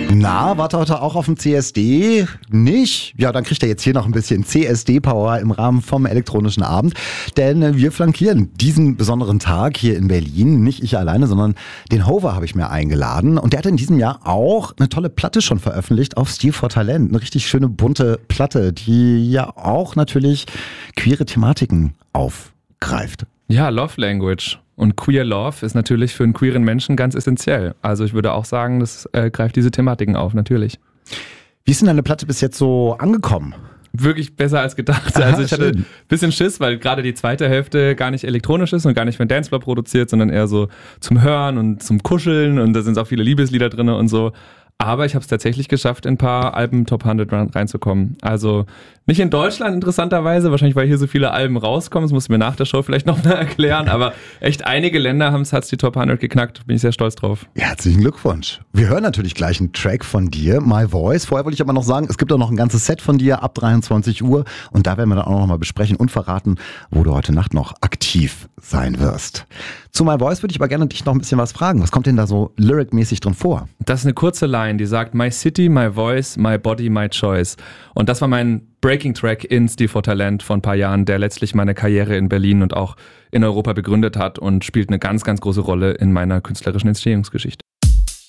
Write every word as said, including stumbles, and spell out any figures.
Na, wart ihr heute auch auf dem C S D? Nicht? Ja, dann kriegt ihr jetzt hier noch ein bisschen C S D-Power im Rahmen vom elektronischen Abend. Denn wir flankieren diesen besonderen Tag hier in Berlin. Nicht ich alleine, sondern den Hover habe ich mir eingeladen. Und der hat in diesem Jahr auch eine tolle Platte schon veröffentlicht auf Stil for Talent. Eine richtig schöne bunte Platte, die ja auch natürlich queere Thematiken aufgreift. Ja, Love Language. Und Queer Love ist natürlich für einen queeren Menschen ganz essentiell. Also ich würde auch sagen, das äh, greift diese Thematiken auf, natürlich. Wie ist denn deine Platte bis jetzt so angekommen? Wirklich besser als gedacht. Also ich hatte ein bisschen Schiss, weil gerade die zweite Hälfte gar nicht elektronisch ist und gar nicht für einen Dancefloor produziert, sondern eher so zum Hören und zum Kuscheln, und da sind auch viele Liebeslieder drin und so. Aber ich habe es tatsächlich geschafft, in ein paar Alben Top hundert reinzukommen. Also nicht in Deutschland interessanterweise, wahrscheinlich weil hier so viele Alben rauskommen, das musst du mir nach der Show vielleicht noch mal erklären, aber echt einige Länder haben es die Top hundert geknackt, bin ich sehr stolz drauf. Ja, herzlichen Glückwunsch. Wir hören natürlich gleich einen Track von dir, My Voice. Vorher wollte ich aber noch sagen, es gibt auch noch ein ganzes Set von dir ab dreiundzwanzig Uhr und da werden wir dann auch noch mal besprechen und verraten, wo du heute Nacht noch aktiv sein wirst. Zu My Voice würde ich aber gerne dich noch ein bisschen was fragen. Was kommt denn da so lyric-mäßig drin vor? Das ist eine kurze Line, die sagt My City, My Voice, My Body, My Choice. Und das war mein Breaking-Track in Stil for Talent vor ein paar Jahren, der letztlich meine Karriere in Berlin und auch in Europa begründet hat und spielt eine ganz, ganz große Rolle in meiner künstlerischen Entstehungsgeschichte.